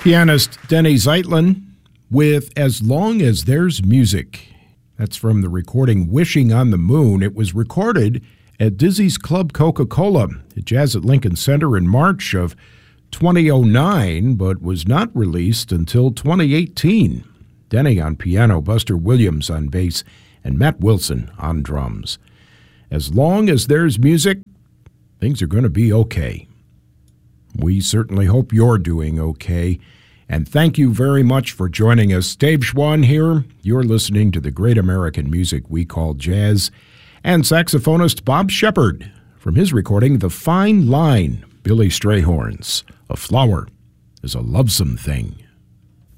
Pianist Denny Zeitlin with As Long as There's Music. That's from the recording Wishing on the Moon. It was recorded at Dizzy's Club Coca-Cola at Jazz at Lincoln Center in March of 2009, but was not released until 2018. Denny on piano, Buster Williams on bass, and Matt Wilson on drums. As long as there's music, things are going to be okay. We certainly hope you're doing okay. And thank you very much for joining us. Dave Schwann here. You're listening to the great American music we call jazz. And saxophonist Bob Shepard from his recording, The Fine Line, Billy Strayhorn's A Flower is a Lovesome Thing.